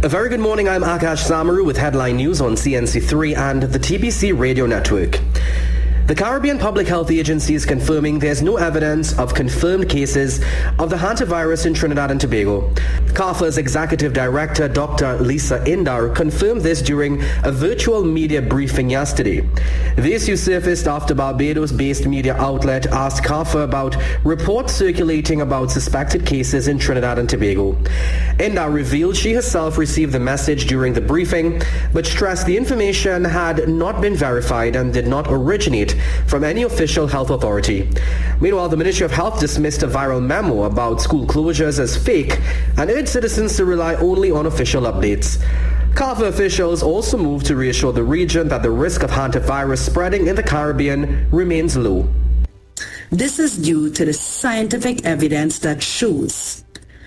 A very good morning, I'm Akash Samaru with headline news on CNC3 and the TBC radio network. The Caribbean Public Health Agency is confirming there's no evidence of confirmed cases of the hantavirus in Trinidad and Tobago. CARPHA's Executive Director, Dr. Lisa Indar, confirmed this during a virtual media briefing yesterday. The issue surfaced after Barbados-based media outlet asked CARPHA about reports circulating about suspected cases in Trinidad and Tobago. Indar revealed she herself received the message during the briefing, but stressed the information had not been verified and did not originate from any official health authority. Meanwhile, the Ministry of Health dismissed a viral memo about school closures as fake and urged citizens to rely only on official updates. CARPHA officials also moved to reassure the region that the risk of hantavirus spreading in the Caribbean remains low. This is due to the scientific evidence that shows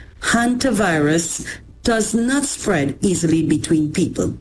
hantavirus does not spread easily between people.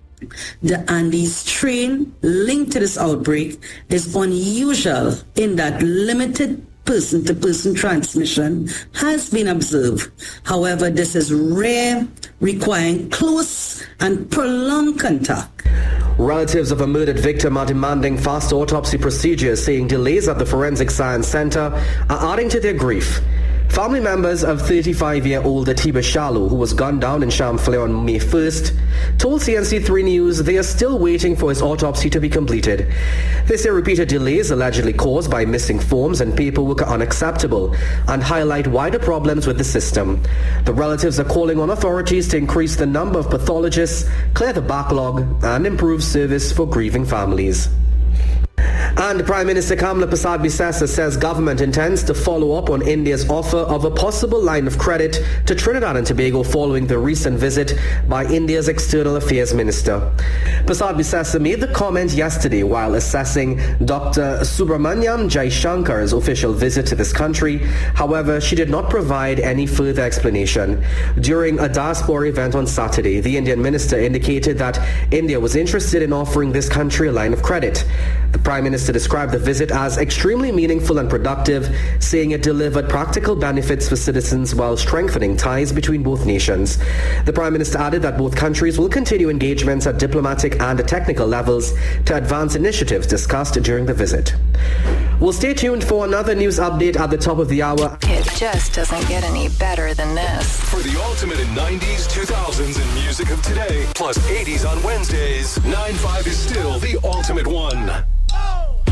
The Andes strain linked to this outbreak is unusual in that limited person-to-person transmission has been observed. However, this is rare, requiring close and prolonged contact. Relatives of a murdered victim are demanding faster autopsy procedures, saying delays at the Forensic Science Center are adding to their grief. Family members of 35-year-old Atiba Shallow, who was gunned down in Champlain on May 1st, told CNC3 News they are still waiting for his autopsy to be completed. They say repeated delays allegedly caused by missing forms and paperwork are unacceptable and highlight wider problems with the system. The relatives are calling on authorities to increase the number of pathologists, clear the backlog, and improve service for grieving families. And Prime Minister Kamla Persad-Bissessar says government intends to follow up on India's offer of a possible line of credit to Trinidad and Tobago following the recent visit by India's External Affairs Minister. Persad-Bissessar made the comment yesterday while assessing Dr. Subramanyam Jaishankar's official visit to this country. However, she did not provide any further explanation. During a diaspora event on Saturday, the Indian minister indicated that India was interested in offering this country a line of credit. The Prime Minister described the visit as extremely meaningful and productive, saying it delivered practical benefits for citizens while strengthening ties between both nations. The Prime Minister added that both countries will continue engagements at diplomatic and technical levels to advance initiatives discussed during the visit. We'll stay tuned for another news update at the top of the hour. It just doesn't get any better than this. For the ultimate in 90s, 2000s, and music of today, plus 80s on Wednesdays, 9-5 is still the ultimate one.